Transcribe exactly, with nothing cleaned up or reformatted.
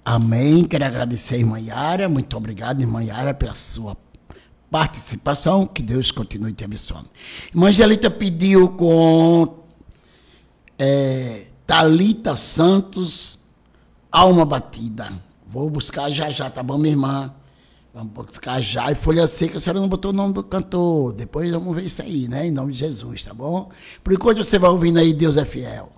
Amém. Quero agradecer a irmã Yara. Muito obrigado, irmã Yara, pela sua participação. Que Deus continue te abençoando. Irmã Angelita pediu com é, Thalita Santos, Alma Batida. Vou buscar já já, tá bom, minha irmã? Vamos buscar já. E Folha Seca, a senhora não botou o nome do cantor. Depois vamos ver isso aí, né? Em nome de Jesus, tá bom? Por enquanto você vai ouvindo aí, Deus é Fiel.